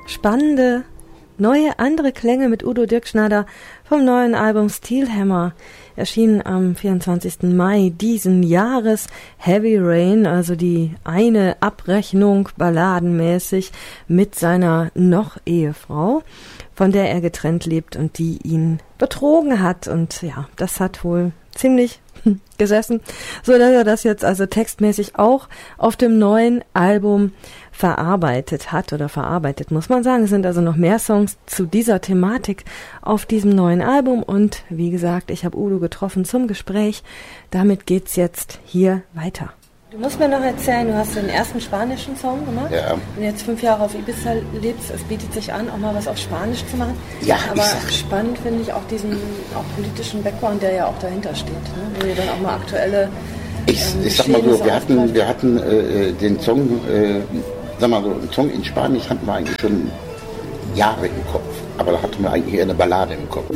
spannende, neue, andere Klänge mit Udo Dirkschneider vom neuen Album Steelhammer, erschienen am 24. Mai diesen Jahres. Heavy Rain, also die eine Abrechnung balladenmäßig mit seiner Noch-Ehefrau, von der er getrennt lebt und die ihn betrogen hat. Und ja, das hat wohl ziemlich gesessen, so dass er das jetzt also textmäßig auch auf dem neuen Album verarbeitet hat oder verarbeitet, muss man sagen. Es sind also noch mehr Songs zu dieser Thematik auf diesem neuen Album und wie gesagt, ich habe Udo getroffen zum Gespräch. Damit geht's jetzt hier weiter. Du musst mir noch erzählen, du hast den ersten spanischen Song gemacht. Ja. Wenn du jetzt 5 Jahre auf Ibiza lebst, es bietet sich an, auch mal was auf Spanisch zu machen. Ja, aber spannend finde ich auch diesen auch politischen Background, der ja auch dahinter steht. Ne? Wo ihr dann auch mal aktuelle ich sag mal so, wir hatten den Song, sag mal so, einen Song in Spanisch hatten wir eigentlich schon Jahre im Kopf, aber da hatten wir eigentlich eher eine Ballade im Kopf.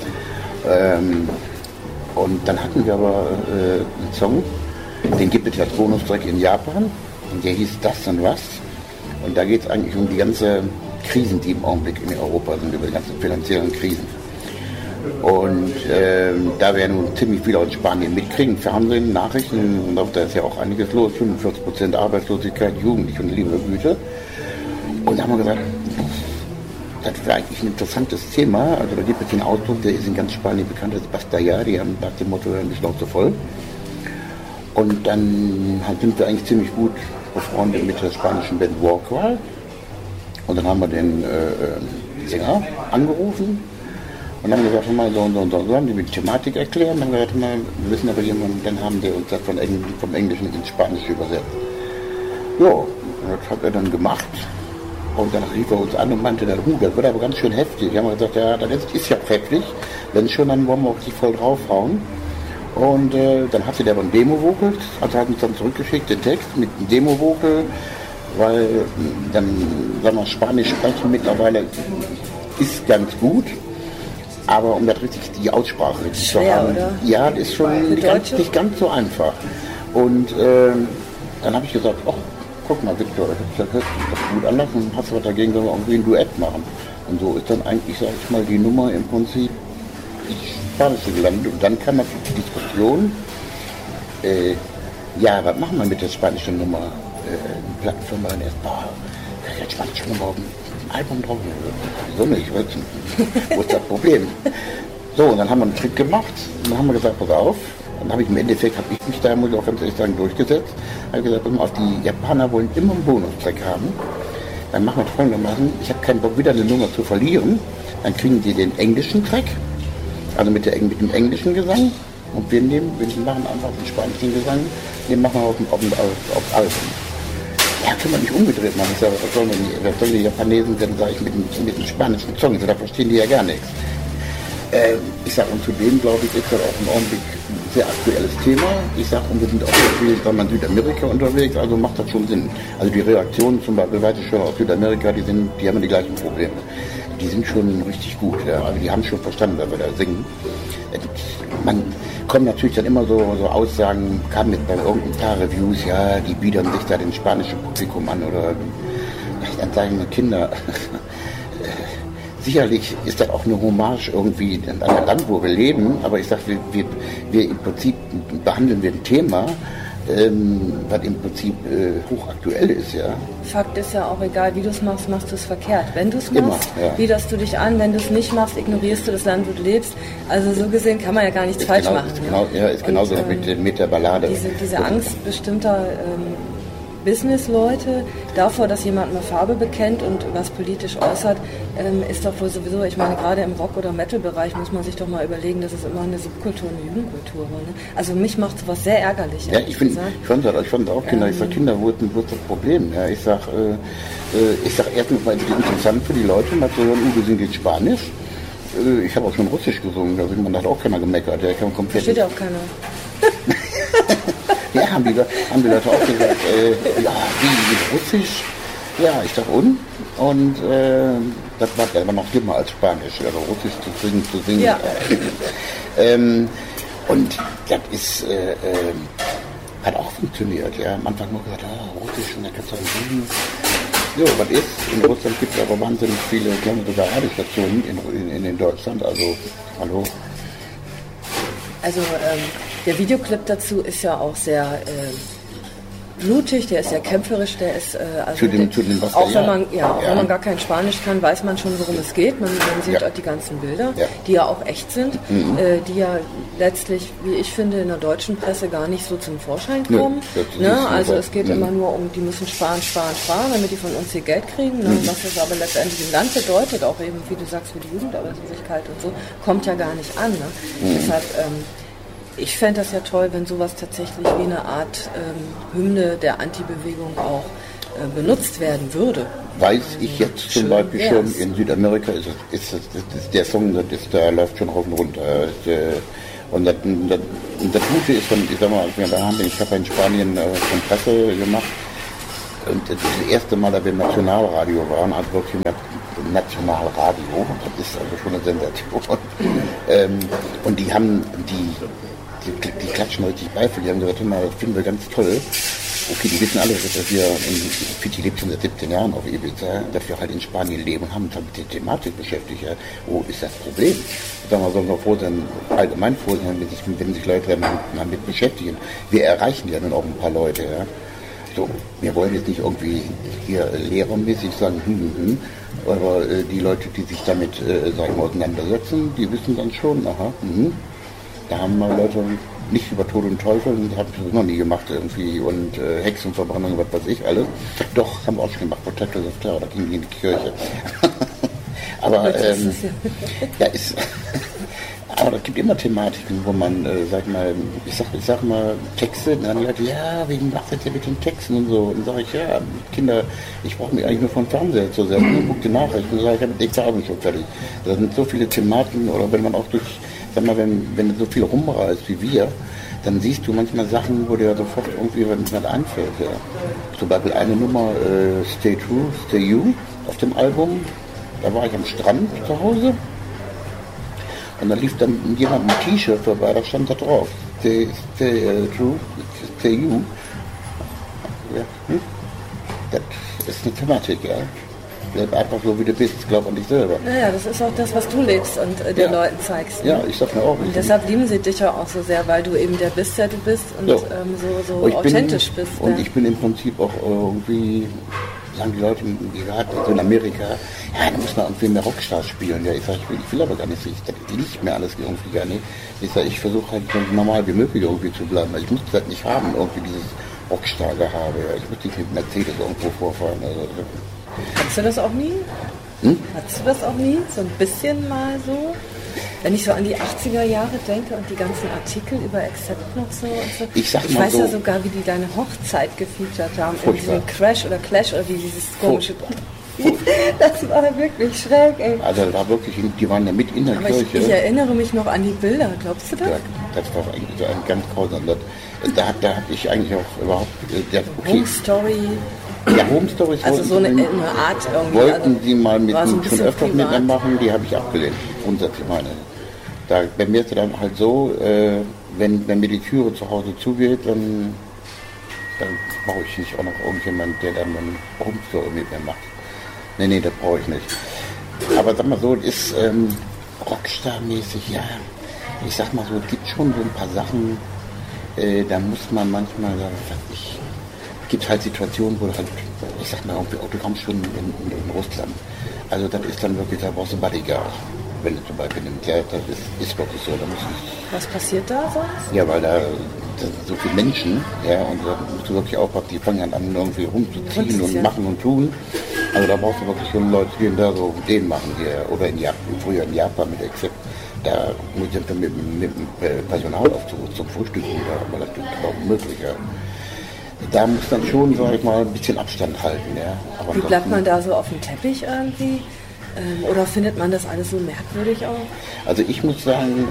Und dann hatten wir aber einen Song, den gibt es ja als Bonustrack in Japan, und der hieß Das und Was. Und da geht es eigentlich um die ganze Krisen, die im Augenblick in Europa sind, über die ganzen finanziellen Krisen. Und da wir nun ziemlich viel aus Spanien mitkriegen, Fernsehen, Nachrichten, und da ist ja auch einiges los, 45% Arbeitslosigkeit, Jugendliche und liebe Güte. Und da haben wir gesagt, das wäre eigentlich ein interessantes Thema. Also da gibt es den Ausdruck, der ist in ganz Spanien bekannt, das ist Basta ya, die haben nach dem Motto die Schnauze voll. Und dann sind wir eigentlich ziemlich gut befreundet mit der spanischen Band Warcry. Und dann haben wir den Sänger angerufen und haben gesagt, mal so haben die Thematik erklärt. Und dann haben wir gesagt, wir wissen aber jemanden, dann haben die uns das vom Englischen ins Spanische übersetzt. Ja, und das hat er dann gemacht. Und dann rief er uns an und meinte, das wird aber ganz schön heftig. Wir haben gesagt, ja, das ist ja auch heftig. Wenn schon, dann wollen wir auch richtig voll draufhauen. Und dann hatte der aber ein Demo-Vocal, also hat uns dann zurückgeschickt, den Text mit einem Demo-Vocal, weil dann, sagen wir, Spanisch sprechen mittlerweile ist ganz gut, aber um das richtig, die Aussprache richtig zu haben, oder? Ja, das ist schon nicht ganz so einfach. Und dann habe ich gesagt, ach, guck mal, Victor, das hört sich doch gut an, und hast du was dagegen, wenn wir irgendwie ein Duett machen. Und so ist dann eigentlich, sag ich mal, die Nummer im Prinzip Spanische gelandet. Und dann kam natürlich die Diskussion, ja, was machen wir mit der spanischen Nummer? Eine Plattenfirma, und erst, kann ich jetzt spanische Nummer auf dem Album drauf? Wieso nicht? Wo ist das Problem? So, und dann haben wir einen Trick gemacht, und dann haben wir gesagt, pass auf. Dann habe ich im Endeffekt, mich da, muss ich auch ganz ehrlich sagen, durchgesetzt. Habe gesagt, pass auf, die Japaner wollen immer einen Bonustrack haben. Dann machen wir folgendermaßen, ich habe keinen Bock, wieder eine Nummer zu verlieren. Dann kriegen die den englischen Track, also mit dem englischen Gesang, und wir machen einfach den spanischen Gesang, den machen wir auf Album. Ja, können wir nicht umgedreht machen. Ich sage, was sollen die Japanesen denn, sage ich, mit dem spanischen Song, da verstehen die ja gar nichts. Ich sage, und zudem, glaube ich, ist das auch im Augenblick ein sehr aktuelles Thema. Ich sage, und wir sind auch sehr viel in Südamerika unterwegs, also macht das schon Sinn. Also die Reaktionen zum Beispiel, weiß ich schon, aus Südamerika, die haben die gleichen Probleme. Die sind schon richtig gut, ja. Also die haben schon verstanden, dass wir da singen. Man kommt natürlich dann immer so Aussagen, kam mit bei irgendein paar Reviews, ja, die biedern sich da den spanischen Publikum an, oder dann sagen die Kinder, sicherlich ist das auch eine Hommage irgendwie an das Land, wo wir leben, aber ich sage, wir im Prinzip behandeln wir ein Thema, was im Prinzip hochaktuell ist, ja. Fakt ist ja auch, egal wie du es machst, machst du es verkehrt. Wenn du es machst, biederst du dich an, wenn du es nicht machst, ignorierst du das Land, wo du lebst. Also so gesehen kann man ja gar nichts falsch machen. Ist genauso mit der Ballade. Diese Angst bestimmter Businessleute davor, dass jemand mal Farbe bekennt und was politisch äußert, ist doch wohl sowieso, ich meine, gerade im Rock- oder Metal-Bereich muss man sich doch mal überlegen, dass es immer eine Subkultur, eine Jugendkultur war. Ne? Also mich macht sowas sehr ärgerlich. Ja, ich fand auch Kinder, ich sage, Kinder, wo ist das Problem? Ja, ich sag erstens mal, es ist interessant für die Leute, mal zu hören, du singst jetzt Spanisch. Ich habe auch schon Russisch gesungen, also man hat auch keiner gemeckert. Versteht ja auch keiner. Ja, haben die Leute auch gesagt, ja, wie Russisch? Ja, ich sag und das war noch schlimmer als Spanisch, also Russisch zu singen. Ja. Und das ist, hat auch funktioniert, ja. Am Anfang nur gesagt, Russisch, und dann kannst du singen. So, was ist? In Russland gibt es aber wahnsinnig viele, kleine sogar Radiostationen in Deutschland, also hallo. Also der Videoclip dazu ist ja auch sehr blutig, der ist sehr kämpferisch, der ist zu dem was auch wenn man wenn man gar kein Spanisch kann, weiß man schon, worum es geht. Man sieht auch die ganzen Bilder, die ja auch echt sind, die ja letztlich, wie ich finde, in der deutschen Presse gar nicht so zum Vorschein kommen. Also es geht immer nur um, die müssen sparen, damit die von uns hier Geld kriegen. Was das aber letztendlich im Land bedeutet, auch eben, wie du sagst, für die Jugendarbeitslosigkeit und so, kommt ja gar nicht an. Deshalb ich fände das ja toll, wenn sowas tatsächlich wie eine Art Hymne der Antibewegung auch benutzt werden würde. Weiß ich jetzt zum Beispiel schon, in Südamerika ist der Song, der läuft schon rauf und runter. Und das Gute ist, ich sag mal, ich habe in Spanien Kongresse gemacht. Und das erste Mal, da wir im Nationalradio waren, also wirklich Nationalradio, das ist also schon eine Sensation. Und die haben die klatschen richtig Beifall, die haben gesagt, das finden wir ganz toll. Okay, die wissen alle, dass wir Fitti lebt schon seit 17 Jahren auf Ibiza, dass wir halt in Spanien leben und haben uns mit der Thematik beschäftigt. Ja. Wo ist das Problem? Sagen wir, sollen wir froh sein, allgemein froh sein, wenn sich Leute damit beschäftigen. Wir erreichen ja dann auch ein paar Leute. Ja. So, wir wollen jetzt nicht irgendwie hier lehrermäßig sagen, aber die Leute, die sich damit sagen wir, auseinandersetzen, die wissen dann schon, da haben wir Leute nicht über Tod und Teufel, habe ich das noch nie gemacht irgendwie, und Hexenverbrennung, was weiß ich alles. Doch, haben wir auch schon gemacht, Protectors of Terror, da gingen die in die Kirche. Aber aber es gibt immer Thematiken, wo man, ich sag mal, Texte, dann die Leute, ja, wegen was jetzt mit den Texten und so. Und sage ich, ja, Kinder, ich brauche mich eigentlich nur vom Fernseher zu setzen, guck die Nachrichten, und sage ich, ja, mit nichts habe ich schon fertig. Da sind so viele Thematiken, oder wenn man auch durch, sag mal, wenn du so viel rumreist wie wir, dann siehst du manchmal Sachen, wo dir sofort irgendwie was einfällt. Ja. Zum Beispiel eine Nummer, Stay True, Stay You, auf dem Album, da war ich am Strand zu Hause. Und dann lief dann jemand mit T-Shirt vorbei, da stand da drauf, stay true, stay you. Ja, das ist eine Thematik, ja. Bleib einfach so, wie du bist, glaub an dich selber. Naja, das ist auch das, was du lebst und den Leuten zeigst. Ne? Ja, ich sag mir auch. Und deshalb lieben sie dich ja auch so sehr, weil du eben der bist, der du bist und so authentisch bist. Und ich bin im Prinzip auch irgendwie, sagen die Leute, gerade so in Amerika, ja, da muss man irgendwie mehr Rockstars spielen. Ja, ich sage, ich will aber gar nicht, das liegt mir alles irgendwie gar nicht. Ich sage, ich versuche halt so normal wie möglich irgendwie zu bleiben. Ich muss das nicht haben, irgendwie dieses Rockstar-Gehabe. Ja. Ich muss nicht mit Mercedes irgendwo vorfahren. Also, hattest du das auch nie? Hattest du das auch nie? So ein bisschen mal so? Wenn ich so an die 80er Jahre denke und die ganzen Artikel über Accept noch so und so. Ich weiß ja sogar, wie die deine Hochzeit gefeatured haben. In diesem Crash oder Clash oder wie dieses komische. Das war wirklich schräg, ey. Also da wirklich, die waren ja mit in der Kirche. Ich erinnere mich noch an die Bilder, glaubst du das? Ja, das war eigentlich so ein ganz grausam. Da habe ich eigentlich auch überhaupt... Home Story... Ja, Home Stories also so eine Art irgendwie. Wollten sie mal mit schon öfter mit mir machen, die habe ich abgelehnt. Grundsätzlich meine. Bei mir ist es dann halt so, wenn mir die Türe zu Hause zugeht, dann brauche ich nicht auch noch irgendjemand, der dann einen Home Story mit mir macht. Nee, das brauche ich nicht. Aber sag mal so, es ist Rockstar-mäßig, ja. Ich sag mal so, es gibt schon so ein paar Sachen, da muss man manchmal sagen, es gibt halt Situationen, wo du halt, ich sag mal, irgendwie Autogrammstunden in Russland. Also das ist dann wirklich, da brauchst du Bodyguard, wenn du zum Beispiel nimmst. Ja, das ist wirklich so. Da was passiert da sonst? Ja, weil da sind so viele Menschen, ja, und da musst du wirklich aufpassen, die fangen an irgendwie rumzuziehen und machen und tun. Also da brauchst du wirklich schon Leute, die da so den machen hier. Oder früher in Japan mit Accept, da sind wir mit dem Personalaufzug zum Frühstück wieder, aber das ist auch unmöglich, ja. Da muss dann schon, sag ich mal, ein bisschen Abstand halten. Ja. Aber wie bleibt man da so auf dem Teppich irgendwie? Oder findet man das alles so merkwürdig auch? Also ich muss sagen,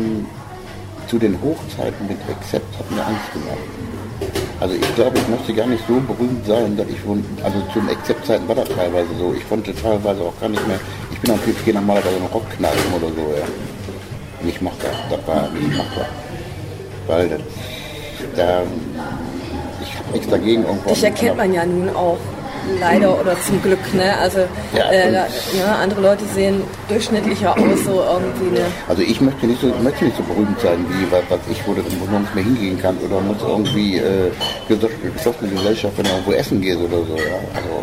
zu den Hochzeiten mit Accept hat mir Angst gemacht. Also ich glaube, ich musste gar nicht so berühmt sein, dass also zu den Accept-Zeiten war das teilweise so. Ich konnte teilweise auch gar nicht mehr, ich bin auch viel gehe normalerweise einen Rock knallen oder so. Ja. Nicht machbar, das war nicht machbar. Weil ich habe nichts dagegen irgendwo. Dich erkennt man ja nun auch Leider oder zum Glück, ne? Also andere Leute sehen durchschnittlicher aus, so irgendwie, ne? Also ich möchte nicht so berühmt sein, wie was ich, wo man nicht mehr hingehen kann oder muss irgendwie geschlossene Gesellschaft, wenn du irgendwo essen gehst oder so, ja. Also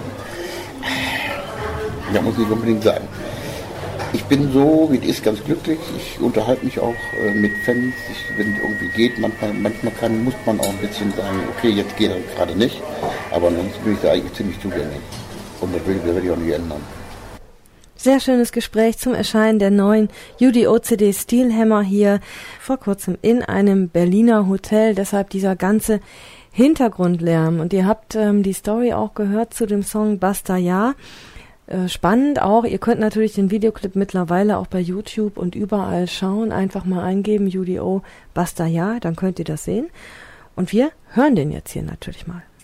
das muss nicht unbedingt sein. Ich bin so, wie es ist, ganz glücklich. Ich unterhalte mich auch mit Fans. Wenn es irgendwie geht, manchmal muss man auch ein bisschen sagen, okay, jetzt geht es gerade nicht. Aber ansonsten bin ich da eigentlich ziemlich zugänglich. Und das werde ich auch nicht ändern. Sehr schönes Gespräch zum Erscheinen der neuen UDO-CD Steelhammer hier vor kurzem in einem Berliner Hotel. Deshalb dieser ganze Hintergrundlärm. Und ihr habt die Story auch gehört zu dem Song Basta Ja. Spannend auch, ihr könnt natürlich den Videoclip mittlerweile auch bei YouTube und überall schauen, einfach mal eingeben, UDO Basta Ja, dann könnt ihr das sehen. Und wir hören den jetzt hier natürlich mal.